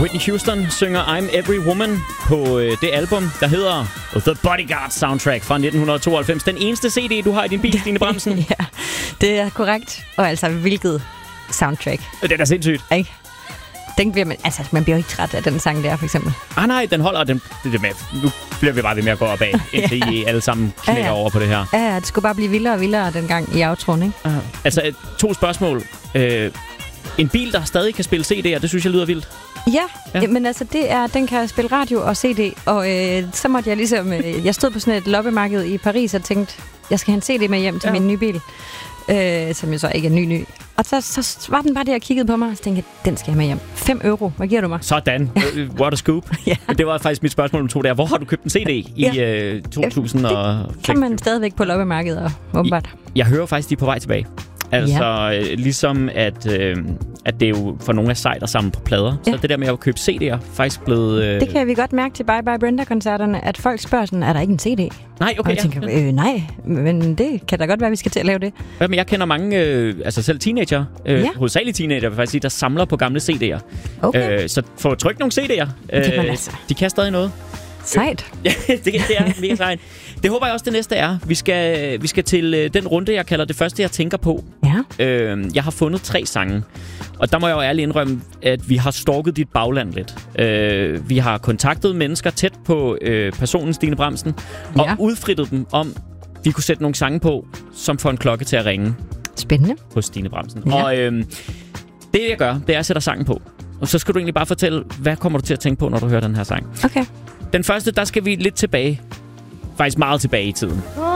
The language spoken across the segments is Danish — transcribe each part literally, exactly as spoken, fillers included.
Whitney Houston synger I'm Every Woman på øh, det album, der hedder The Bodyguard Soundtrack fra nitten tooghalvfems. Den eneste C D, du har i din bil, Stine Bramsen. Ja, det er korrekt. Og altså, hvilket soundtrack. Det er syndsygt. Ikke? Den bliver man, altså, man bliver jo ikke træt af den sang der, for eksempel. Ah nej, den holder den, det, det med. Nu bliver vi bare ved med at gå op af, indtil I alle sammen knækker ja, ja. over på det her. Ja, ja, det skulle bare blive vildere og vildere dengang i outroen, ikke? Uh, altså, to spørgsmål. Uh, en bil, der stadig kan spille C D'er, det synes jeg lyder vildt. Ja, ja, men altså, det er, den kan spille radio og C D, og øh, så måtte jeg ligesom, øh, jeg stod på sådan et loppemarked i Paris og tænkte, jeg skal have en C D med hjem til ja. min nye bil, øh, som jo så ikke er ny ny. Og så, så var den bare der og kiggede på mig, og så tænkte jeg, den skal jeg med hjem. fem euro, hvad giver du mig? Sådan, what a scoop. Ja. Det var faktisk mit spørgsmål om to der. Hvor har du købt en C D i ja. øh, to tusind og seks? Det kan man stadigvæk på loppemarkedet, og åbenbart. Jeg, jeg hører faktisk, de er på vej tilbage. Altså, ja. øh, ligesom at, øh, at det er jo for nogle af sejt at samle på plader. Ja. Så det der med at købe C D'er faktisk blevet... Øh... Det kan vi godt mærke til Bye Bye Brenda-koncerterne, at folk spørger sådan, er der ikke en C D? Nej, okay. Og jeg tænker, øh, nej, men det kan da godt være, vi skal til at lave det. Ja, men jeg kender mange, øh, altså selv teenager, øh, ja. hovedsageligt teenager, vil jeg faktisk sige, der samler på gamle C D'er. Okay. Øh, så for at trykke nogle C D'er, øh, altså. de kan stadig noget. Sejt. Ja, det, det er mega sejt. Det håber jeg også, det næste er. Vi skal, vi skal til øh, den runde, jeg kalder det første, jeg tænker på. Ja. Øh, jeg har fundet tre sange. Og der må jeg jo ærligt indrømme, at vi har stalket dit bagland lidt. Øh, vi har kontaktet mennesker tæt på øh, personen Stine Bramsen. Og ja. udfrittet dem om, vi kunne sætte nogle sange på, som får en klokke til at ringe. Spændende. Hos Stine Bramsen. Ja. Og øh, det, jeg gør, det er, at jeg sætter sangen på. Og så skal du egentlig bare fortælle, hvad kommer du til at tænke på, når du hører den her sang? Okay. Den første, der skal vi lidt tilbage. Faktisk meget tilbage i tiden. Åh,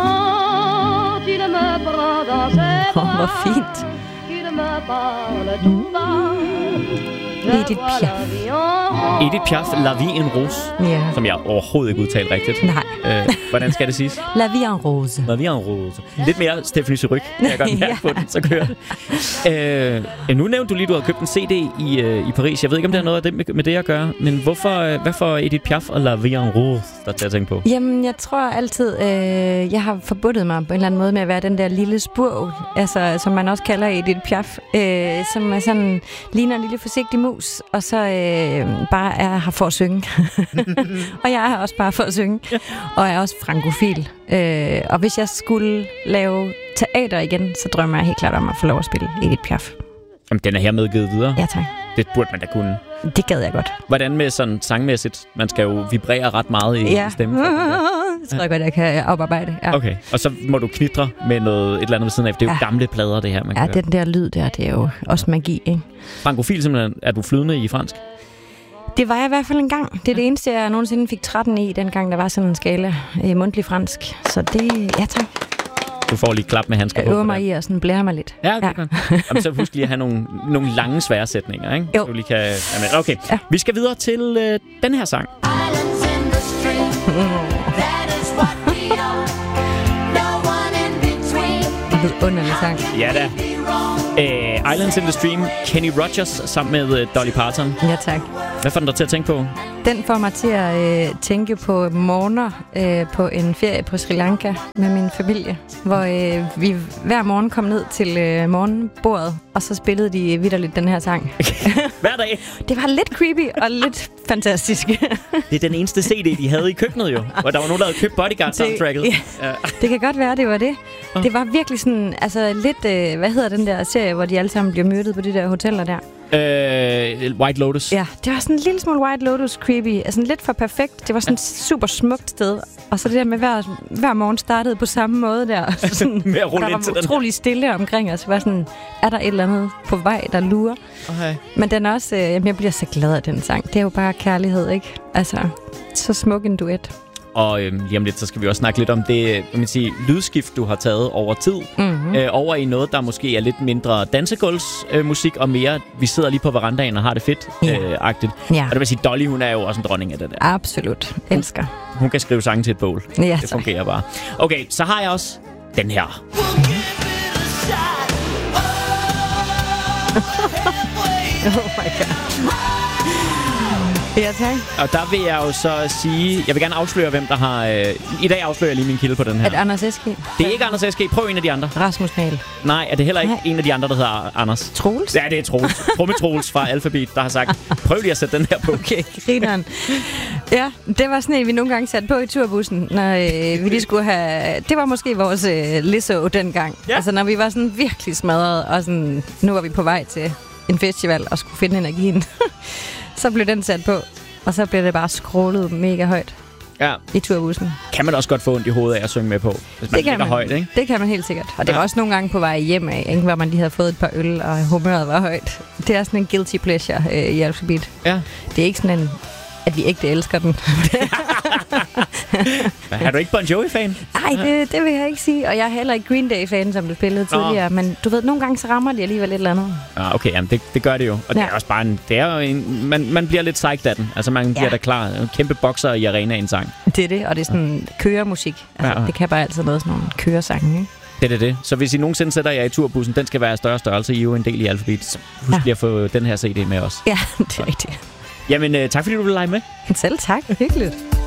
oh, hvor fint. Edith Piaf. Edith Piaf, La Vie en Rose. Yeah. Som jeg overhovedet ikke udtalte rigtigt. Nej. Øh, hvordan skal det siges? La Vie en Rose. La Vie en Rose. Lidt mere Stephanie Suryk. Jeg kan godt mærke på den, så kører det. Øh, nu nævnte du lige, at du har købt en C D i, øh, i Paris. Jeg ved ikke, om det har noget af det med, med det at gøre. Men hvorfor, øh, hvad får Edith Piaf og La Vie en Rose, der til at tænke på? Jamen, jeg tror altid, øh, jeg har forbundet mig på en eller anden måde med at være den der lille spurv, altså, som man også kalder Edith Piaf, øh, som er sådan, ligner en lille forsigtig mus, og så øh, bare er her for at synge. Og jeg er her også bare for at synge. Ja. Og er også frankofil. Øh, og hvis jeg skulle lave teater igen, så drømmer jeg helt klart om at få lov at spille Edith Piaf. Jamen, den er hermed givet videre. Ja, tak. Det burde man da kunne. Det gad jeg godt. Hvordan med sådan sangmæssigt? Man skal jo vibrere ret meget i ja. stemmen. Det tror jeg godt, jeg kan oparbejde. Ja. Okay, og så må du knitre med noget, et eller andet ved siden af. Det er jo ja. gamle plader, det her. Man ja, kan den der lyd der, det er jo også magi, ikke? Frankofil simpelthen. Er du flydende i fransk? Det var jeg i hvert fald en gang. Det er det eneste, jeg nogensinde fik tretten i, dengang der var sådan en skala i mundtlig fransk. Så det, ja tak. Du får lige klap med handsker på. Jeg øver mig i og sådan blærer mig lidt. Ja, det ja. kan. Jamen, så husk lige at have nogle, nogle lange, svære sætninger, ikke? Jo. Du lige kan... Okay, ja. Vi skal videre til øh, den her sang. Vidunderlig sang. Ja da. Uh, Islands in the Stream, Kenny Rogers sammen med uh, Dolly Parton. Ja, tak. Hvad får den dig til at tænke på? Den får mig til at øh, tænke på morgener øh, på en ferie på Sri Lanka med min familie, hvor øh, vi hver morgen kom ned til øh, morgenbordet, og så spillede de vitterligt den her sang. Hver dag? Det var lidt creepy og lidt fantastisk. Det er den eneste C D, de havde i køkkenet jo, og der var nogen, der havde købt Bodyguard-soundtracket. Det, ja. Det kan godt være, det var det. Det var virkelig sådan, altså lidt, øh, hvad hedder den der serie, hvor de alle sammen bliver myrdet på de der hoteller der? Uh, White Lotus. Ja, det var sådan en lille smule White Lotus creepy. Altså lidt for perfekt. Det var sådan et super smukt sted. Og så det der med hver, hver morgen startede på samme måde der. Sådan, med at rulle der ind til var utrolig stille omkring os. Var sådan, er der et eller andet på vej, der lurer? Okay. Men den er også, øh, jeg bliver så glad af den sang. Det er jo bare kærlighed, ikke? Altså, så smuk en duet. Og øhm, lige om lidt, så skal vi også snakke lidt om det man sige, lydskift, du har taget over tid. Mm-hmm. Øh, over i noget, der måske er lidt mindre dansegulvsmusik, øh, og mere, vi sidder lige på verandaen og har det fedt-agtigt. Ja. Øh, ja. Og det vil sige, Dolly, hun er jo også en dronning af det der. Absolut. Elsker. Hun, hun kan skrive sange til et bål. Ja, det fungerer bare. Okay, så har jeg også den her. Oh my god. Ja, tak. Og der vil jeg jo så sige... Jeg vil gerne afsløre, hvem der har... Øh, I dag afslører jeg lige min kilde på den her. Er det Anders S G? Det er ikke Anders S G. Prøv en af de andre. Rasmus Nahl. Nej, er det heller ikke Nej. en af de andre, der hedder Anders? Troels? Ja, det er Troels. Trumme Troels fra Alphabet, der har sagt, prøv lige at sætte den her på. Okay, grineren. Ja, det var sådan en, vi nogle gange satte på i turbussen, når øh, vi lige skulle have... Det var måske vores øh, Lizzo dengang. Ja. Altså, når vi var sådan virkelig smadret, og sådan, nu var vi på vej til en festival og skulle finde energien. Så blev den sat på, og så blev det bare scrollet mega højt Ja. i turbussen. Kan man også godt få ondt i hovedet af at synge med på, hvis man Det kan ligger man. højt, ikke? Det kan man helt sikkert. Og det var Ja. også nogle gange på vej hjem af, ikke? Hvor man lige havde fået et par øl, og humøret var højt. Det er sådan en guilty pleasure øh, i Alphabet. Ja. Det er ikke sådan en, at vi ægte elsker den. Er du ikke Bon Jovi-fan? Nej, det, det vil jeg ikke sige. Og jeg er heller ikke Green Day-fan, som du spillede tidligere. Men du ved, nogle gange så rammer de alligevel et eller andet. Ja, okay, jamen det, det gør det jo. Og ja. det er også bare en... Det er jo en man, man bliver lidt psyched af den. Altså, man bliver Ja. da klar. En kæmpe bokser i arenaen sang. Det er det, og det er sådan køremusik. Altså, Ja. det kan bare altid noget sådan nogle køresange, ikke? Det er det. Så hvis I nogensinde sætter jer i turbussen, den skal være af større størrelse. I er jo en del i Alphabet. Så husk Ja. lige at få den her C D med os. Ja, det er rigtigt. Jamen, øh, tak fordi du ville lege med. Selv tak. Hyggeligt.